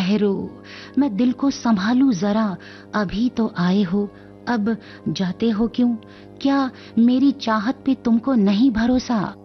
ठहरो, मैं दिल को संभालूं जरा, अभी तो आए हो, अब जाते हो क्यों? क्या मेरी चाहत पे तुमको नहीं भरोसा?